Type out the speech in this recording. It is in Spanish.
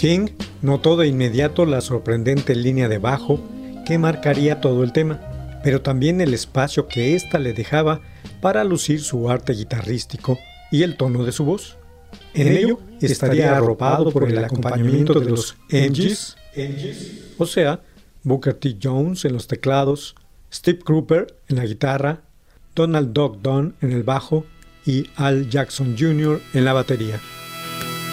King notó de inmediato la sorprendente línea de bajo que marcaría todo el tema, pero también el espacio que ésta le dejaba para lucir su arte guitarrístico y el tono de su voz. En ello estaría arropado por el acompañamiento de los MGs, o sea, Booker T. Jones en los teclados, Steve Cropper en la guitarra, Donald Duck Dunn en el bajo y Al Jackson Jr. en la batería.